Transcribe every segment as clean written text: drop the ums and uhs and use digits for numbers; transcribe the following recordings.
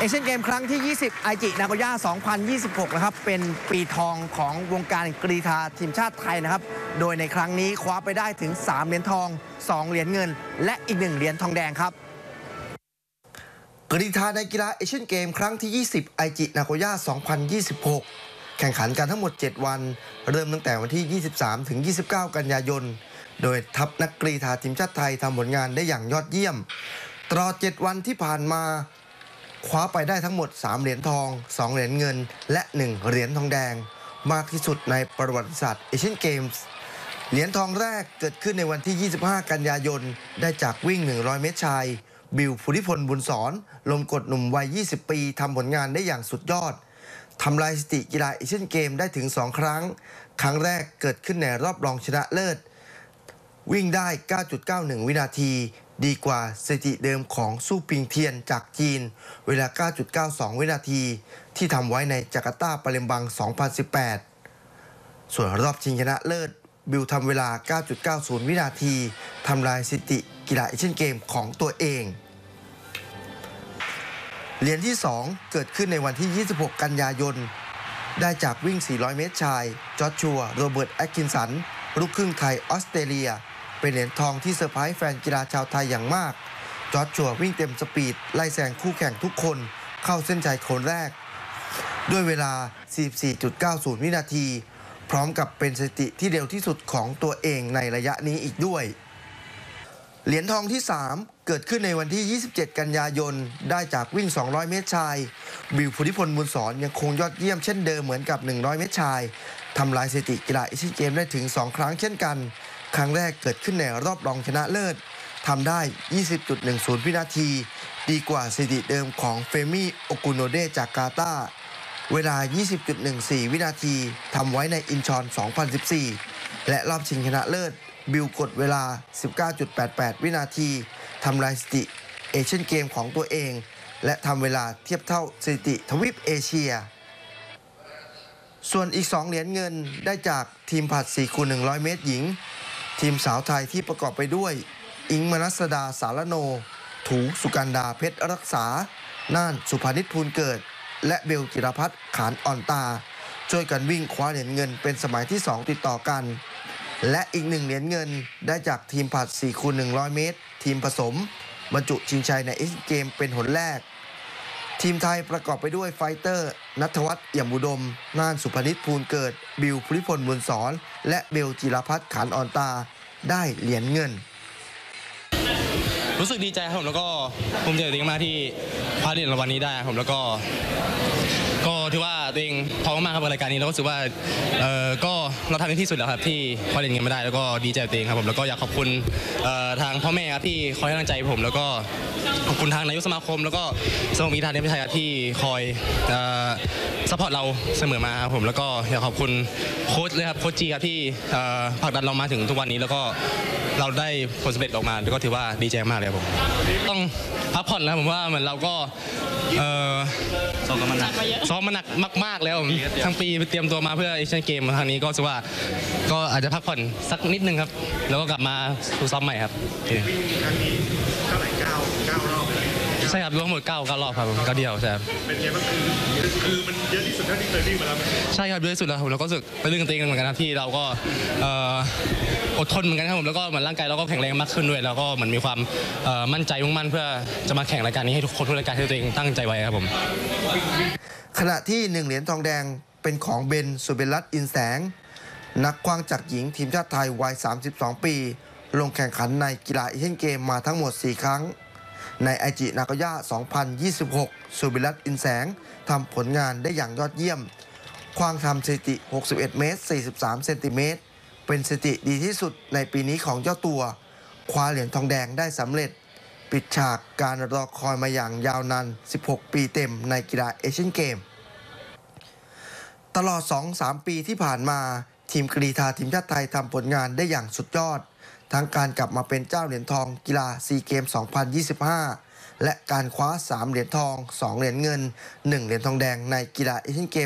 เอเชียนเกมครั้งที่ 20 ไอจินาโกย่า 2026 นะครับ เป็นปีทองของวงการกรีฑาทีมชาติไทยนะครับ โดยในครั้งนี้คว้าไปได้ถึง 3 เหรียญทอง 2 เหรียญเงิน และอีก 1 เหรียญทองแดงครับกรีฑาในกีฬาเอเชียนเกมครั้งที่ 20 ไอจินาโกย่า 2026 แข่งขันกันทั้งหมด 7 วัน เริ่มตั้งแต่วันที่ 23 ถึง 29 กันยายน โดยทัพนักกรีฑาทีมชาติไทยทำผลงานได้อย่างยอดเยี่ยม ตลอด 7 วันที่ผ่านมาคว้าไปได้ทั้งหมด 3 เหรียญทอง 2 เหรียญเงิน และ 1 เหรียญทองแดงมากที่สุดในประวัติศาสตร์เอเชียนเกมส์ เหรียญทองแรกเกิดขึ้นในวันที่ 25 กันยายน ได้จากวิ่ง 100 เมตรชาย บิว ภูริพล บุญสอน ลมกดหนุ่มวัย 20 ปีทำผลงานได้อย่างสุดยอด ทำลายสถิติกีฬาเอเชียนเกมได้ถึง 2 ครั้ง ครั้งแรกเกิดขึ้นในรอบรองชนะเลิศ วิ่งได้ 9.91 วินาที ดีกว่าสถิติเดิมของสู้ปิงเทียนจากจีน เวลา 9.92 วินาที ที่ทำไว้ในจาการ์ตาปาเลมบัง 2018 ส่วนรอบชิงชนะเลิศ บิวทำเวลา 9.90 วินาที ทำลายสถิติกีฬาเอเชียนเกมของตัวเอง เหรียญที่ 2 เกิดขึ้นในวันที่ 26 กันยายน ได้จากวิ่ง 400 เมตรชาย จอร์ชัว โรเบิร์ต แอตคินสัน ลูกครึ่งไทยออสเตรเลียเป็นเหรียญทองที่เซอร์ไพรส์แฟนกีฬาชาวไทยอย่างมาก จอร์ชัววิ่งเต็มสปีดไล่แซงคู่แข่งทุกคนเข้าเส้นชัยคนแรกด้วยเวลา 44.90 วินาทีพร้อมกับเป็นสถิติที่เร็วที่สุดของตัวเองในระยะนี้อีกด้วยเหรียญทองที่ 3 เกิดขึ้นในวันที่ 27 กันยายน ได้จากวิ่ง 200 เมตรชาย บิว ภูริพล บุญสอนยังคงยอดเยี่ยมเช่นเดิมเหมือนกับ 100 เมตรชายทำลายสถิติกีฬาเอเชียนเกมได้ถึง 2 ครั้งเช่นกันครั้งแรกเกิดขึ้นในรอบรองชนะเลิศทำได้ 20.10 วินาทีดีกว่าสถิติเดิมของเฟมี่ โอกุโนเดจากกาตาร์เวลา 20.14 วินาทีทำไว้ในอินชอน 2014 และรอบชิงชนะเลิศบิวกดเวลา 19.88 วินาทีทำลายสถิติเอเชียนเกมของตัวเองและทำเวลาเทียบเท่าสถิติทวีปเอเชียส่วนอีก 2 เหรียญเงินได้จากทีมผลัด 4x100 เมตรหญิงทีมสาวไทยที่ประกอบไปด้วยอิงค์ มนัสดา สารโน ถูสุกันดา เพชรรักษา น่าน สุภานิช ภูลเกิดและเบล จิรพัฒน์ ขานอ่อนตาช่วยกันวิ่งคว้าเหรียญเงินเป็นสมัยที่ 2 ติดต่อกันและอีก 1 เหรียญเงินได้จากทีมผลัด 4x100 เมตรทีมผสมบรรจุชิงชัยในเอเชียนเกมเป็นหนแรกทีมไทยประกอบไปด้วยไฟเตอร์ณัฐวัฒน์ เอี่ยมอุดม น่าน สุภนิช ภูลเกิด บิว ภูริพล บุญสอนและเบล จิรพัฒน์ ขานอ่อนตาได้เหรียญเงินรู้สึกดีใจครับผมแล้วก็ภูมิใจตัวเองมากที่คว้าเหรียญรางวัลนี้ได้ผมแล้วก็ถือว่าตัวเองพร้อมมากครับกับรายการนี้แล้วก็รู้สึกว่าก็เราทำที่สุดแล้วครับที่คว้าเหรียญเงินมาได้แล้วก็ดีใจตัวเองครับผมแล้วก็อยากขอบคุณทางพ่อแม่ครับที่คอยให้กำลังใจผมแล้วก็ขอบคุณทางนายกสมาคมแล้วก็สมาคมกีฬาแห่งประเทศไทยที่คอยซัพพอร์ตเราเสมอมาครับผมแล้วก็อยากขอบคุณโค้ชเลยครับโค้ชจีครับที่ผลักดันเรามาถึงทุกวันนี้แล้วก็เราได้ผลสำเร็จออกมาแล้วก็ถือว่าดีใจมากเลยครับผมต้องพักผ่อนแล้วผมว่าเหมือนเราก็ซ้อมมาหนักมากๆแล้วทั้งปีเตรียมตัวมาเพื่อเอเชียนเกมครั้งนี้ก็รู้สึกว่าก็อาจจะพักผ่อนสักนิดนึงครับแล้วก็กลับมาสู่ซ้อมใหม่ครับปีครั้งนี้เท่าไหร่9 รอบเลยใช่ครับรวมทั้งหมด9 รอบครับ9 เดียวใช่ครับเป็นไงบ้างคือมันเยอะที่สุดเท่าที่เคยวิ่งมาแล้วใช่ครับเยอะที่สุดแล้วผมแล้วก็รู้สึกเป็นเรื่องตัวเองเหมือนกันครับที่เราก็อดทนเหมือนกันครับผมแล้วก็เหมือนร่างกายเราก็แข็งแรงมากขึ้นด้วยแล้วก็เหมือนมีความมั่นใจมุ่งมั่นเพื่อจะมาแข่งรายการนี้ให้ทุกคนทุกรายการที่ตัวเองตั้งใจไว้ครับผมขณะที่1 เหรียญทองแดงเป็นของเบน สุเบลรัตน์ อินแสงนักขว้างจักรหญิงทีมชาติไทยวัย 32 ปีลงแข่งขันในกีฬาเอเชียนเกมมาทั้งหมด 4 ครั้งในไอจินาโกย่า 2026 สุเบลรัตน์ อินแสงทำผลงานได้อย่างยอดเยี่ยมขว้างทำสถิติ 61 เมตร 43 เซนติเมตรเป็นสถิติดีที่สุดในปีนี้ของเจ้าตัวคว้าเหรียญทองแดงได้สำเร็จปิดฉากการรอคอยมาอย่างยาวนาน 16 ปีเต็มในกีฬาเอเชียนเกมตลอด 2-3 ปีที่ผ่านมาทีมกรีฑาทีมชาติไทยทำผลงานได้อย่างสุดยอดทั้งการกลับมาเป็นเจ้าเหรียญทองกีฬาซีเกม 2025 และการคว้า 3 เหรียญทอง 2 เหรียญเงิน 1 เหรียญทองแดงในกีฬาเอเชียนเกม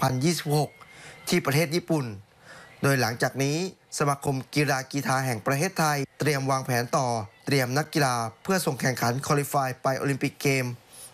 2026 ที่ประเทศญี่ปุ่นโดยหลังจากนี้สมาคมกีฬากรีฑาแห่งประเทศไทยเตรียมวางแผนต่อเตรียมนักกีฬาเพื่อส่งแข่งขันควอลิฟายไปโอลิมปิกเกม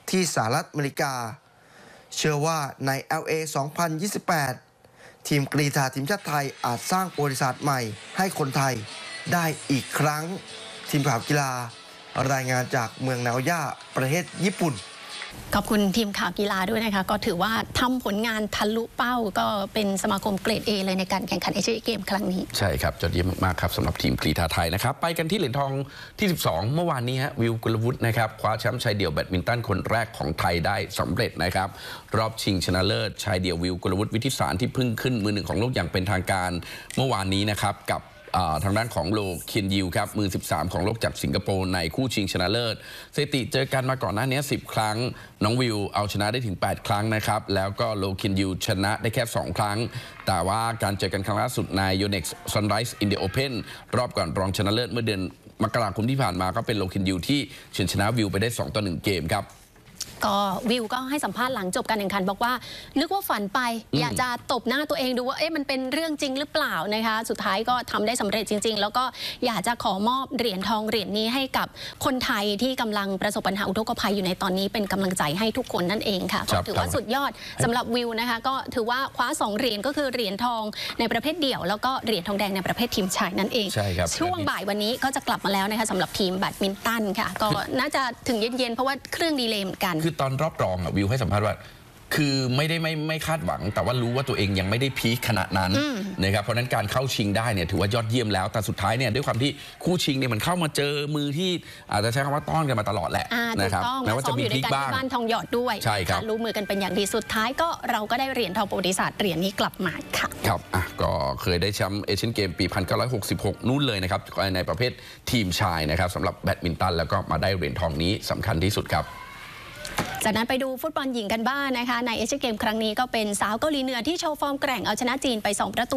ที่สหรัฐอเมริกาเชื่อว่าใน LA 2028 ทีมกรีฑาทีมชาติไทยอาจสร้างประวัติศาสตร์ใหม่ให้คนไทยได้อีกครั้งทีมข่าวกีฬารายงานจากเมืองนาโกย่าประเทศญี่ปุ่นขอบคุณทีมข่าวกีฬาด้วยนะคะก็ถือว่าทำผลงานทะลุเป้าก็เป็นสมาคมเกรด A เลยในการแข่งขันเอเชียเกมครั้งนี้ใช่ครับยอดเยี่ยมมากครับสำหรับทีมกรีฑาไทยนะครับไปกันที่เหรียญทองที่ 12 เมื่อวานนี้วิวกุลวุฒินะครับคว้าแชมป์ชายเดี่ยวแบดมินตันคนแรกของไทยได้สำเร็จนะครับรอบชิงชนะเลิศชายเดี่ยววิวกุลวุฒิวิทิสารที่เพิ่งขึ้นมือหนึ่งของโลกอย่างเป็นทางการเมื่อวานนี้นะครับกับทางด้านของโลเคียนยิวครับมือ 13 ของโลกจากสิงคโปร์ในคู่ชิงชนะเลิศสถิติเจอกันมาก่อนหน้านี้10 ครั้งน้องวิวเอาชนะได้ถึง8 ครั้งนะครับแล้วก็โลเคียนยิวชนะได้แค่2 ครั้งแต่ว่าการเจอกันครั้งล่าสุดใน Yonex Sunrise India Open รอบก่อนรองชนะเลิศเมื่อเดือนมกราคมที่ผ่านมาก็เป็นโลเคียนยิวที่เฉือนชนะวิวไปได้2-1 เกมครับก็วิวก็ให้สัมภาษณ์หลังจบการแข่งขันบอกว่านึกว่าฝันไปอยากจะตบหน้าตัวเองดูว่ามันเป็นเรื่องจริงหรือเปล่านะคะสุดท้ายก็ทำได้สำเร็จจริงๆแล้วก็อยากจะขอมอบเหรียญทองเหรียญนี้ให้กับคนไทยที่กำลังประสบปัญหาอุทกภัยอยู่ในตอนนี้เป็นกำลังใจให้ทุกคนนั่นเองค่ะก็ถือว่าสุดยอดสำหรับวิวนะคะก็ถือว่าคว้า2 เหรียญก็คือเหรียญทองในประเภทเดี่ยวแล้วก็เหรียญทองแดงในประเภททีมชายนั่นเองช่วงบ่ายวันนี้ก็จะกลับมาแล้วนะคะสำหรับทีมแบดมินตันค่ะก็น่าจะถึงเย็นๆเพราะว่าเครื่องดีเลย์เหมือนกันคือตอนรอบรองวิวให้สัมภาษณ์ว่าคือไม่คาดหวังแต่ว่ารู้ว่าตัวเองยังไม่ได้พีคขนาดนั้นนะครับเพราะนั้นการเข้าชิงได้เนี่ยถือว่ายอดเยี่ยมแล้วแต่สุดท้ายเนี่ยด้วยความที่คู่ชิงเนี่ยมันเข้ามาเจอมือที่อาจจะใช้คำว่าต้อนกันมาตลอดแหละนะครับแม้ว่าจะมีพีคบ้างบ้านทองหยอดด้วยใช่ครับรู้มือกันเป็นอย่างดีสุดท้ายก็เราก็ได้เหรียญทองประวัติศาสตร์เหรียญนี้กลับมาค่ะครับก็เคยได้แชมป์เอเชียนเกมปี 1966 นู่นเลยนะครับในประเภททีมชายนะครับสำหรับแบดมินตันแล้วก็มาได้เหรียญทองนี้สำคัญที่สุดครับจากนั้นไปดูฟุตบอลหญิงกันบ้างนะคะในเอเชียนเกมครั้งนี้ก็เป็นสาวเกาหลีเหนือที่โชว์ฟอร์มแกร่งเอาชนะจีนไป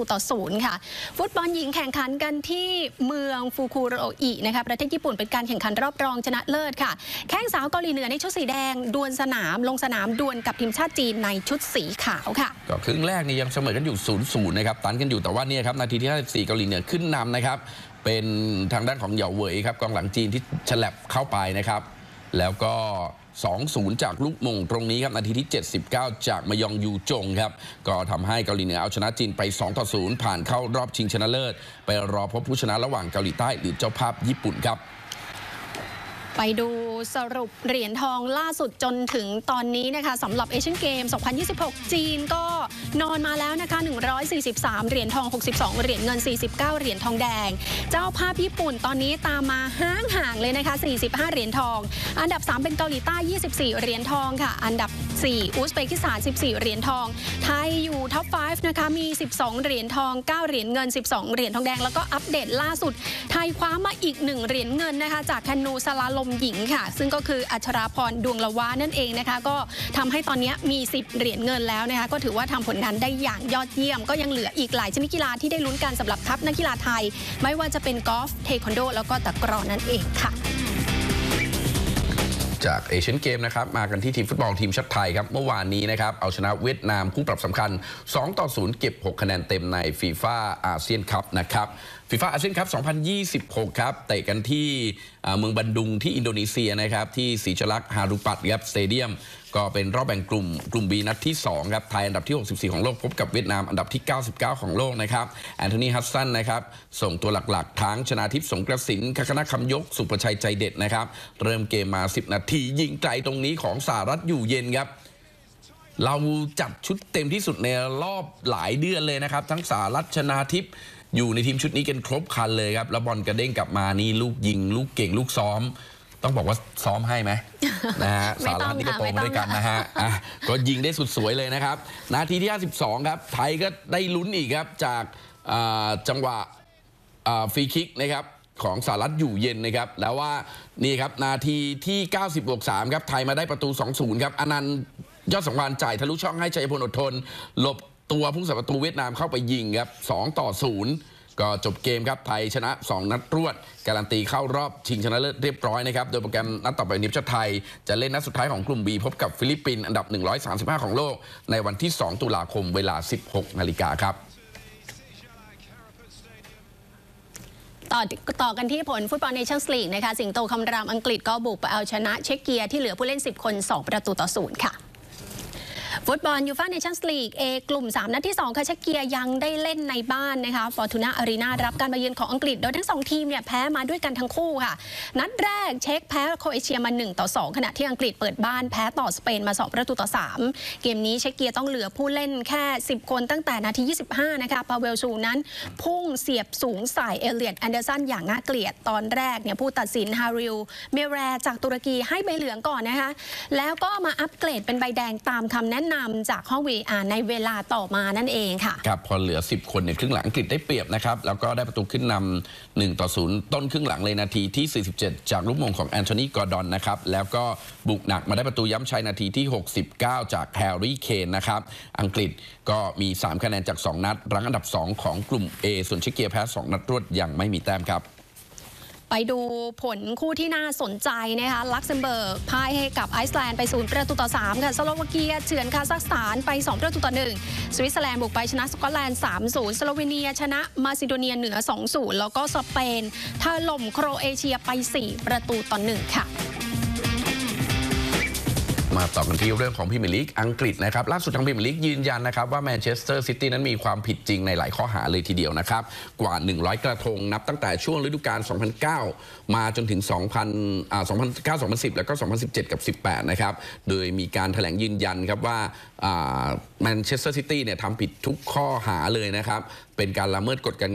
2-0ค่ะฟุตบอลหญิงแข่งขันกันที่เมืองฟุกุโรอินะคะประเทศญี่ปุ่นเป็นการแข่งขันรอบรองชนะเลิศค่ะแข้งสาวเกาหลีเหนือในชุดสีแดงดวลสนามลงสนามดวลกับทีมชาติจีนในชุดสีขาวค่ะก็ครึ่งแรกนี่ยังเสมอกันอยู่ 0-0 นะครับตันกันอยู่แต่ว่านี่ครับนาทีที่54เกาหลีเหนือขึ้นนำนะครับเป็นทางด้านของเหย่าเหวยครับกองหลังจีนที่ฉลับเข้าไปนะครับแล้วก็2-0 จากลูกมงตรงนี้ครับนาทีที่79จากมยองยูจงครับก็ทำให้เกาหลีเหนือเอาชนะจีนไป2-0ผ่านเข้ารอบชิงชนะเลิศไปรอพบผู้ชนะระหว่างเกาหลีใต้หรือเจ้าภาพญี่ปุ่นครับไปดูสรุปเหรียญทองล่าสุดจนถึงตอนนี้นะคะสำหรับเอเชียนเกม 2026 จีนก็นอนมาแล้วนะคะ143เหรียญทอง62เหรียญเงิน49เหรียญทองแดงเจ้าภาพญี่ปุ่นตอนนี้ตามมาห่างๆเลยนะคะ45เหรียญทองอันดับ3เป็นเกาหลีใต้24เหรียญทองค่ะอันดับ4อุซเบกิสถาน14เหรียญทองไทยอยู่ท็อป5นะคะมี12เหรียญทอง9เหรียญเงิน12เหรียญทองแดงแล้วก็อัปเดตล่าสุดไทยคว้ามาอีก1เหรียญเงินนะคะจากแคนูสลาลมหญิงค่ะซึ่งก็คืออัชราพรดวงละวานั่นเองนะคะก็ทำให้ตอนนี้มี10เหรียญเงินแล้วนะคะก็ถือว่าทำผลงานได้อย่างยอดเยี่ยมก็ยังเหลืออีกหลายชนิดกีฬาที่ได้ลุ้นกันสำหรับทัพนักกีฬาไทยไม่ว่าจะเป็นกอล์ฟเทควันโดแล้วก็ตะกร้อนั่นเองค่ะจากเอเชียนเกมนะครับมากันที่ทีมฟุตบอลทีมชาติไทยครับเมื่อวานนี้นะครับเอาชนะเวียดนามคู่ปรับสำคัญ2-0เก็บ6คะแนนเต็มในฟีฟ่าอาเซียนคัพนะครับฟีฟ่าอาเซียนคัพ2026ครับเตะกันที่เมืองบันดุงที่อินโดนีเซียนะครับที่ศรีชลักษณ์ฮารุปัตครับสเตเดียมก็เป็นรอบแบ่งกลุ่ม B นัดที่2ครับไทยอันดับที่64ของโลกพบกับเวียดนามอันดับที่99ของโลกนะครับแอนโทนีฮัสซันนะครับส่งตัวหลักๆทั้งชนาทิพย์สงกระสินคณะคำยกสุประชัยใจเด็ดนะครับเริ่มเกมมา10นาทียิงไกลตรงนี้ของสหรัฐอยู่เย็นครับเราจัดชุดเต็มที่สุดในรอบหลายเดือนเลยนะครับทั้งสหรัฐชนาทิพย์อยู่ในทีมชุดนี้กันครบครันเลยครับแล้วบอลกระเด้งกลับมานี่ลูกยิงลูกเก่งลูกซ้อมต้องบอกว่าซ้อมให้ไหมนะฮะสารัฐนี่ก็โตมาด้วยกันนะฮะก็ยิงได้สุดสวยเลยนะครับนาทีที่52ครับไทยก็ได้ลุ้นอีกครับจากจังหวะฟรีคิกนะครับของสหรัฐอยู่เย็นนะครับแล้วว่านี่ครับนาทีที่90+3ครับไทยมาได้ประตู 2-0 ครับอนันต์ยอดสังวานจ่ายทะลุช่องให้ชัยพลอดทนหลบตัวผู้สับประตูเวียดนามเข้าไปยิงครับ2-0ก็จบเกมครับไทยชนะ2นัดรวดการันตีเข้ารอบชิงชนะเลิศเรียบร้อยนะครับโดยโปรแกรมนัดต่อไปทีมชาติไทยจะเล่นนัดสุดท้ายของกลุ่ม B พบกับฟิลิปปินส์อันดับ135ของโลกในวันที่2ตุลาคมเวลา 16 นาฬิกาครับต่อกันที่ผลฟุตบอลเนชั่นส์ลีกนะคะสิงโตคำรามอังกฤษก็บุกไปเอาชนะเช็กเกียที่เหลือผู้เล่น10 คน 2-0 ค่ะฟุตบอลยูฟ่าเนชั่นส์ลีก A กลุ่ม 3 นัดที่ 2 ค่ะเช็กเกียยังได้เล่นในบ้านนะคะฟอร์ตูน่าอารีนารับการมาเยือนของอังกฤษโดยทั้ง2ทีมเนี่ยแพ้มาด้วยกันทั้งคู่ค่ะนัดแรกเช็กแพ้โครเอเชียมา1-2ขณะที่อังกฤษเปิดบ้านแพ้ต่อสเปนมา2-3เกมนี้เช็กเกียต้องเหลือผู้เล่นแค่10 คนตั้งแต่นาที25นะคะปาเวลชูนั้นพุ่งเสียบสูงใส่เอเลียตแอนเดอร์สันอย่างน่าเกลียดตอนแรกเนี่ยผู้ตัดสินฮาริลเมเรจากตุรกีให้ใบเหลืองก่อนนะคะแล้วก็มาอัปเกรดเป็นใบแดงตามคำแนะนำจากห้อง VAR ในเวลาต่อมานั่นเองค่ะครับพอเหลือ10 คนเนี่ยครึ่งหลังอังกฤษได้เปรียบนะครับแล้วก็ได้ประตูขึ้นนำ1-0ต้นครึ่งหลังเลยนาทีที่47จากลูกมงของแอนโทนีกอร์ดอนนะครับแล้วก็บุกหนักมาได้ประตูย้ำชัยนาทีที่69จากแฮร์รี่เคนนะครับอังกฤษก็มี3คะแนนจาก2นัดรั้งอันดับ2ของกลุ่ม A ส่วนเช็กเกียแพ้2นัดรวดยังไม่มีแต้มครับไปดูผลคู่ที่น่าสนใจนะคะลักเซมเบิร์กพ่ายให้กับไอซ์แลนด์ไป0-3ค่ะสโลวาเกียเฉือนคาซัคสถานไป2-1สวิตเซอร์แลนด์บุกไปชนะสกอตแลนด์3-0สโลวีเนียชนะมาซิโดเนียเหนือ2-0แล้วก็สเปนถล่มโครเอเชียไป4-1ค่ะมาต่อกันที่เรื่องของพรีเมียร์ลีกอังกฤษนะครับล่าสุดทางพรีเมียร์ลีกยืนยันนะครับว่าแมนเชสเตอร์ซิตี้นั้นมีความผิดจริงในหลายข้อหาเลยทีเดียวนะครับกว่า100กระทงนับตั้งแต่ช่วงฤดูกาล2009มาจนถึง2009 2010แล้วก็2017กับ18นะครับโดยมีการแถลงยืนยันครับว่าแมนเชสเตอร์ซิตี้เนี่ยทำผิดทุกข้อหาเลยนะครับเป็นการละเมิดกฎการ